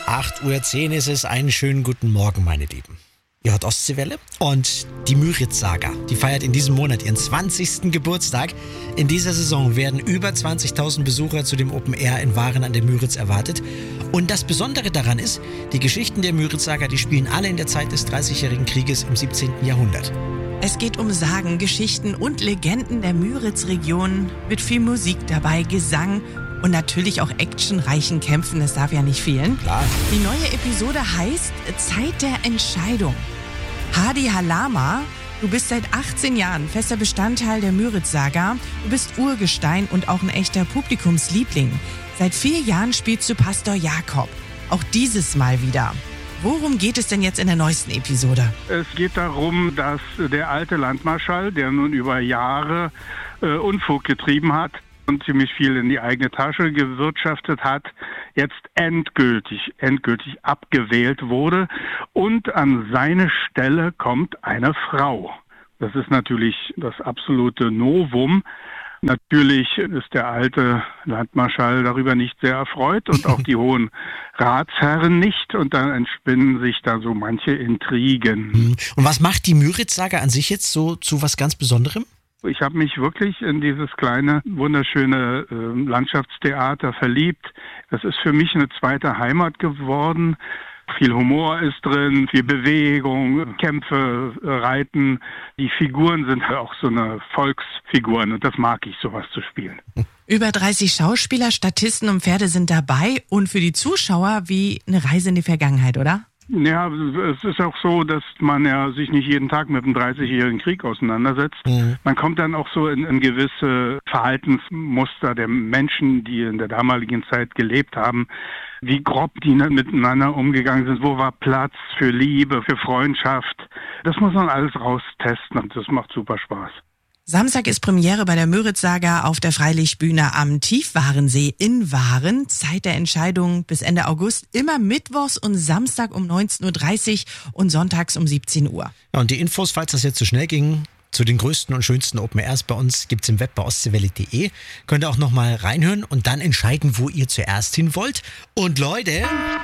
8:10 Uhr ist es. Einen schönen guten Morgen, meine Lieben. Ihr hört Ostseewelle und die Müritz-Saga, die feiert in diesem Monat ihren 20. Geburtstag. In dieser Saison werden über 20.000 Besucher zu dem Open Air in Waren an der Müritz erwartet. Und das Besondere daran ist, die Geschichten der Müritz-Saga, die spielen alle in der Zeit des Dreißigjährigen Krieges im 17. Jahrhundert. Es geht um Sagen, Geschichten und Legenden der Müritz-Region mit viel Musik dabei, Gesang und natürlich auch actionreichen Kämpfen, das darf ja nicht fehlen. Klar. Die neue Episode heißt Zeit der Entscheidung. Hadi Halama, du bist seit 18 Jahren fester Bestandteil der Müritz-Saga. Du bist Urgestein und auch ein echter Publikumsliebling. Seit 4 Jahren spielst du Pastor Jakob. Auch dieses Mal wieder. Worum geht es denn jetzt in der neuesten Episode? Es geht darum, dass der alte Landmarschall, der nun über Jahre Unfug getrieben hat und ziemlich viel in die eigene Tasche gewirtschaftet hat, jetzt endgültig abgewählt wurde und an seine Stelle kommt eine Frau. Das ist natürlich das absolute Novum. Natürlich ist der alte Landmarschall darüber nicht sehr erfreut und auch die hohen Ratsherren nicht. Und dann entspinnen sich da so manche Intrigen. Und was macht die Müritz-Saga an sich jetzt so zu was ganz Besonderem? Ich habe mich wirklich in dieses kleine, wunderschöne Landschaftstheater verliebt. Das ist für mich eine zweite Heimat geworden. Viel Humor ist drin, viel Bewegung, Kämpfe, Reiten. Die Figuren sind auch so eine Volksfiguren und das mag ich, sowas zu spielen. Über 30 Schauspieler, Statisten und Pferde sind dabei und für die Zuschauer wie eine Reise in die Vergangenheit, oder? Ja, es ist auch so, dass man ja sich nicht jeden Tag mit dem 30-jährigen Krieg auseinandersetzt. Man kommt dann auch so in gewisse Verhaltensmuster der Menschen, die in der damaligen Zeit gelebt haben, wie grob die miteinander umgegangen sind, wo war Platz für Liebe, für Freundschaft. Das muss man alles raustesten und das macht super Spaß. Samstag ist Premiere bei der Müritz-Saga auf der Freilichtbühne am Tiefwarensee in Waren. Zeit der Entscheidung bis Ende August, immer mittwochs und Samstag um 19:30 Uhr und sonntags um 17 Uhr. Ja, und die Infos, falls das jetzt so schnell ging, zu den größten und schönsten Open Airs bei uns gibt's im Web bei ostseewelle.de. Könnt ihr auch nochmal reinhören und dann entscheiden, wo ihr zuerst hin wollt. Und Leute,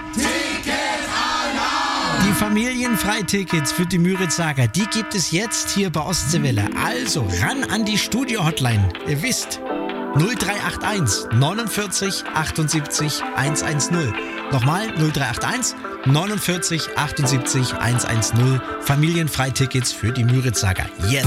die Familienfreitickets für die Müritz-Saga, die gibt es jetzt hier bei Ostseewelle. Also ran an die Studio-Hotline. Ihr wisst, 0381 49 78 110. Nochmal 0381 49 78 110. Familienfreitickets für die Müritz-Saga. Jetzt!